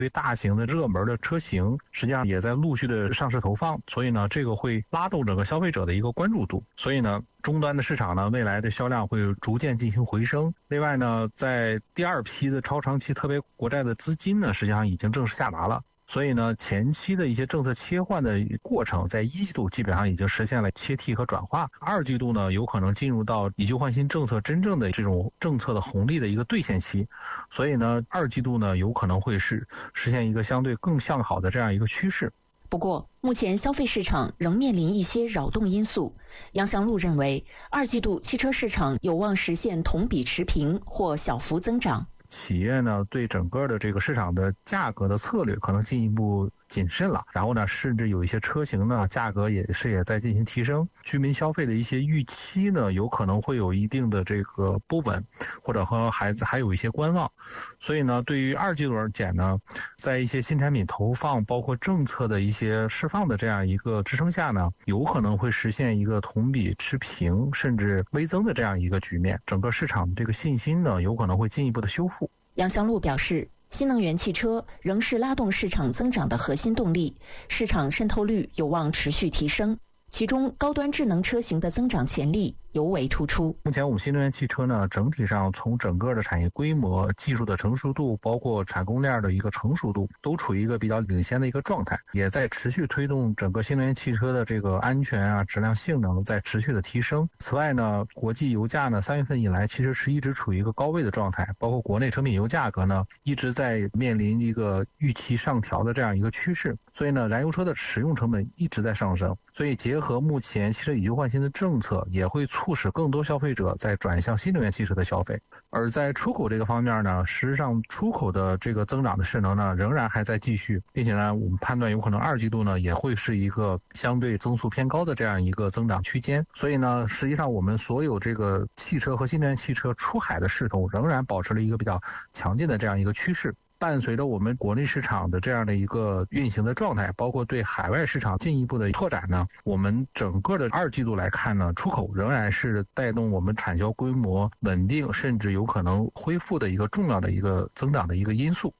对大型的热门的车型，实际上也在陆续的上市投放，所以呢，这个会拉动整个消费者的一个关注度。所以呢，终端的市场呢，未来的销量会逐渐进行回升。另外呢，在第二批的超长期特别国债的资金呢，实际上已经正式下达了。所以呢，前期的一些政策切换的过程，在1季度基本上已经实现了切替和转化，2季度呢，有可能进入到以旧换新政策真正的这种政策的红利的一个兑现期，所以呢，2季度呢，有可能会实现一个相对更向好的这样一个趋势。 不过，目前消费市场仍面临一些扰动因素。杨祥路认为，2季度汽车市场有望实现同比持平或小幅增长。 企业呢对整个的这个市场的价格的策略可能进一步谨慎了，然后呢，甚至有一些车型呢价格也在进行提升，居民消费的一些预期呢有可能会有一定的这个不稳，或者和还有一些观望。所以呢，对于2季度而言呢，在一些新产品投放包括政策的一些释放的这样一个支撑下呢，有可能会实现一个同比持平甚至微增的这样一个局面，整个市场的这个信心呢有可能会进一步的修复。 杨祥路表示，新能源汽车仍是拉动市场增长的核心动力，市场渗透率有望持续提升，其中高端智能车型的增长潜力尤为突出。 目前我们新能源汽车呢，整体上从整个的产业规模、技术的成熟度，包括产供链的一个成熟度，都处于一个比较领先的一个状态，也在持续推动整个新能源汽车的这个安全啊、质量、性能在持续的提升。此外呢，国际油价呢3月份以来其实是一直处于一个高位的状态，包括国内成品油价格呢一直在面临一个预期上调的这样一个趋势，所以呢，燃油车的使用成本一直在上升，所以结合目前汽车以旧换新的政策，也会促使更多消费者在转向新能源汽车的消费。而在出口这个方面呢，实际上出口的这个增长的势能呢仍然还在继续，并且呢，我们判断有可能2季度呢也会是一个相对增速偏高的这样一个增长区间。所以呢，实际上我们所有这个汽车和新能源汽车出海的势头仍然保持了一个比较强劲的这样一个趋势。伴随着我们国内市场的这样的一个运行的状态，包括对海外市场进一步的拓展呢，我们整个的2季度来看呢，出口仍然是带动我们产销规模稳定甚至有可能恢复的一个重要的一个增长的一个因素。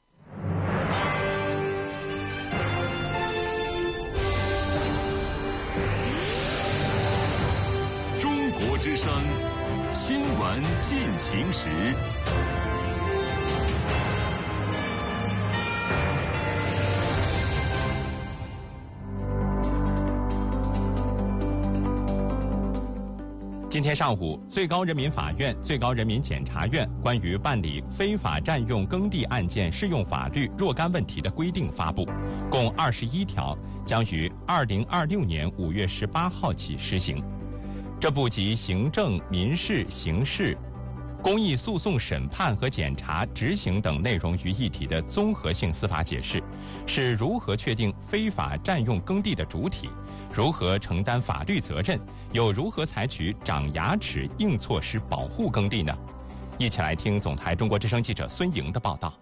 中国之声新闻进行时。 今天上午，最高人民法院、最高人民检察院关于办理非法占用耕地案件适用法律若干问题的规定发布，共21条，将于2026年5月18号起施行。这部集行政、民事、刑事、公益诉讼审判和检察、执行等内容于一体的综合性司法解释，是如何确定非法占用耕地的主体，如何承担法律责任，又如何采取长牙齿硬措施保护耕地呢？一起来听总台中国之声记者孙莹的报道。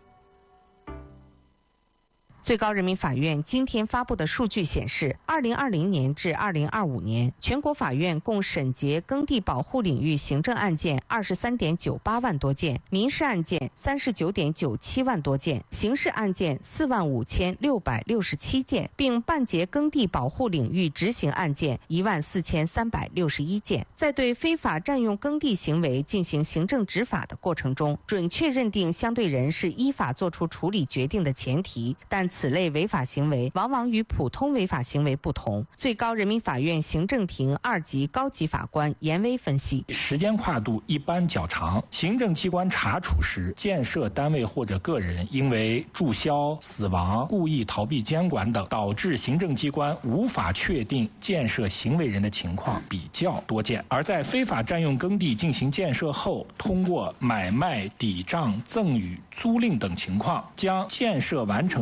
最高人民法院今天发布的数据显示，2020年至2025年，全国法院共审结耕地保护领域行政案件23.98万多件，民事案件39.97万多件，刑事案件45667件，并办结耕地保护领域执行案件14361件。在对非法占用耕地行为进行行政执法的过程中，准确认定相对人是依法作出处理决定的前提，但此类违法行为往往与普通违法行为不同。最高人民法院行政庭2级高级法官严威分析， 时间跨度一般较长，行政机关查处时，建设单位或者个人因为注销、死亡、故意逃避监管等，导致行政机关无法确定建设行为人的情况比较多见。而在非法占用耕地进行建设后，通过买卖、抵账、赠与、租赁等情况，将建设完成的建筑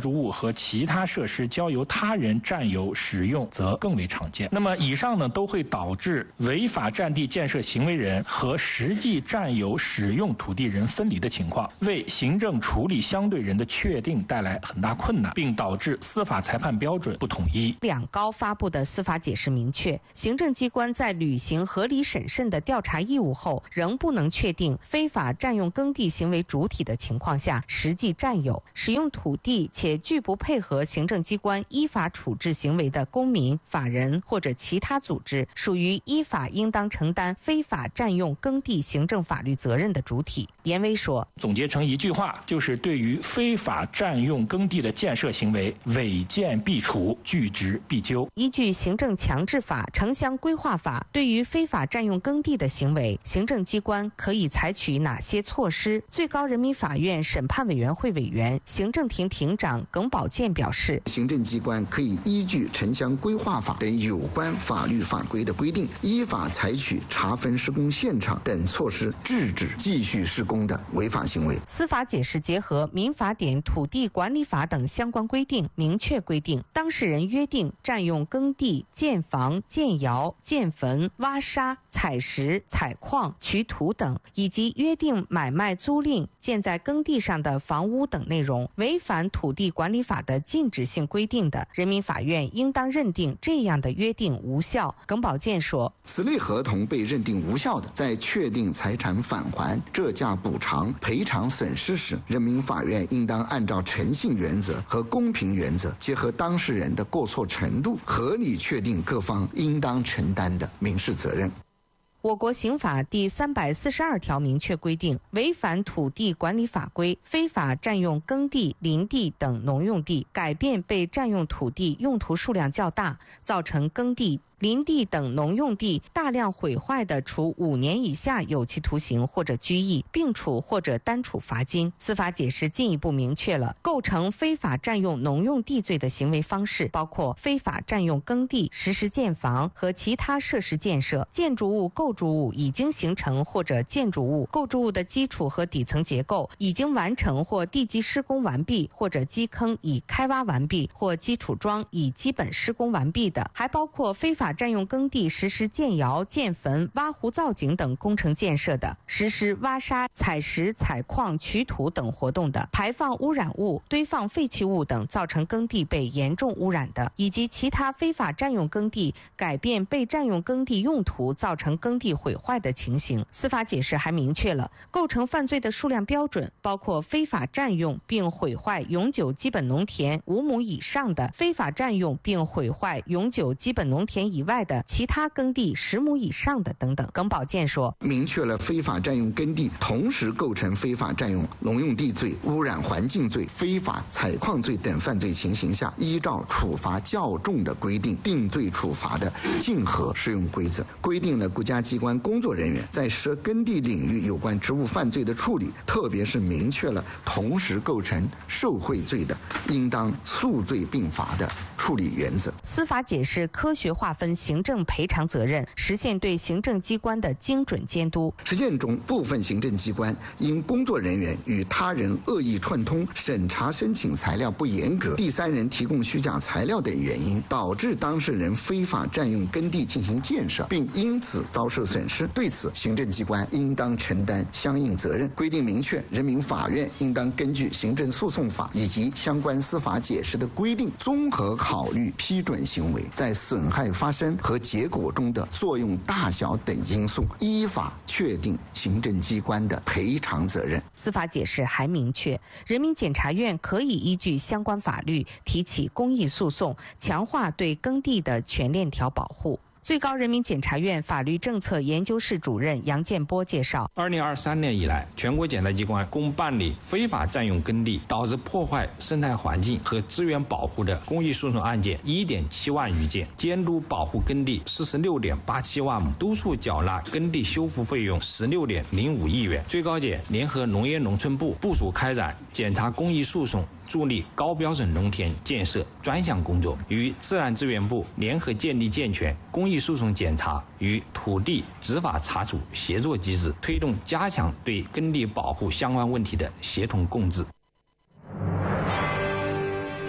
筑物和其他设施交由他人占有使用则更为常见。那么以上呢都会导致违法占地建设行为人和实际占有使用土地人分离的情况，为行政处理相对人的确定带来很大困难，并导致司法裁判标准不统一。 两高发布的司法解释明确，行政机关在履行合理审慎的调查义务后，仍不能确定非法占用耕地行为主体的情况下，实际占有、使用土地且拒不配合行政机关依法处置行为的公民、法人或者其他组织，属于依法应当承担非法占用耕地行政法律责任的主体。严威说， 总结成一句话，就是对于非法占用耕地的建设行为，违建必处，据执必究。 依据行政强制法、城乡规划法，对于非法占用耕地的行为，行政机关可以采取哪些措施？最高人民法院审判委员会委员、行政庭庭长耿宝剑表示， 行政机关可以依据城乡规划法等有关法律法规的规定，依法采取查封施工现场等措施，制止继续施工的违法行为。 司法解释结合民法典、土地管理法等相关规定，明确规定当事人约定占用耕地、建房、建窑、建坟、挖沙、采石、采矿、取土等，以及约定买卖、租赁建在耕地上的房屋等内容，违反土地管理法的禁止性规定的，人民法院应当认定这样的约定无效。耿宝剑说， 此类合同被认定无效的，在确定财产返还、折价补偿、赔偿损失时，人民法院应当按照诚信原则和公平原则，结合当事人的过错程度，合理确定各方应当承担的民事责任。 我国刑法第342条明确规定，违反土地管理法规、非法占用耕地、林地等农用地，改变被占用土地用途数量较大，造成耕地、林地等农用地大量毁坏的，处5年以下有期徒刑或者拘役，并处或者单处罚金。司法解释进一步明确了构成非法占用农用地罪的行为方式，包括非法占用耕地、实施建房和其他设施建设、建筑物、构筑物已经形成或者建筑物、构筑物的基础和底层结构已经完成或地基施工完毕，或者基坑已开挖完毕或基础桩已基本施工完毕的，还包括非法占用耕地实施建窑、建坟、挖湖造井等工程建设的，实施挖沙、采石、采矿、取土等活动的，排放污染物、堆放废弃物等造成耕地被严重污染的，以及其他非法占用耕地、改变被占用耕地用途造成耕地毁坏的情形。司法解释还明确了构成犯罪的数量标准，包括非法占用并毁坏永久基本农田5亩以上的，非法占用并毁坏永久基本农田以外的其他耕地10亩以上的等等。耿宝剑说， 明确了非法占用耕地同时构成非法占用农用地罪、污染环境罪、非法采矿罪等犯罪情形下，依照处罚较重的规定定罪处罚的竞合适用规则，规定了国家机关工作人员在涉耕地领域有关职务犯罪的处理，特别是明确了同时构成受贿罪的，应当数罪并罚的处理原则。 司法解释科学划分行政赔偿责任，实现对行政机关的精准监督。 实践中，部分行政机关因工作人员与他人恶意串通、审查申请材料不严格、第三人提供虚假材料等原因，导致当事人非法占用耕地进行建设，并因此遭受损失。对此，行政机关应当承担相应责任。规定明确，人民法院应当根据行政诉讼法以及相关司法解释的规定，综合考虑批准行为在损害发生和结果中的作用大小等因素，依法确定行政机关的赔偿责任。 司法解释还明确，人民检察院可以依据相关法律提起公益诉讼，强化对耕地的全链条保护。最高人民检察院法律政策研究室主任杨建波介绍 ，2023年以来，全国检察机关共办理非法占用耕地导致破坏生态环境和资源保护的公益诉讼案件1.7万余件，监督保护耕地46.87万亩，督促缴纳耕地修复费用16.05亿元。最高检联合农业农村部部署开展检察公益诉讼助力高标准农田建设专项工作，与自然资源部联合建立健全公益诉讼检查与土地执法查处协作机制，推动加强对耕地保护相关问题的协同共治。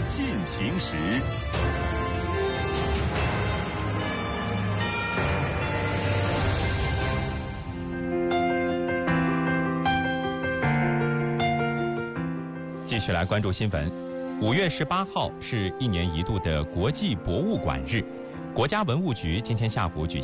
进行时。 继续来关注新闻。5月18号是1年1度的国际博物馆日，国家文物局今天下午举行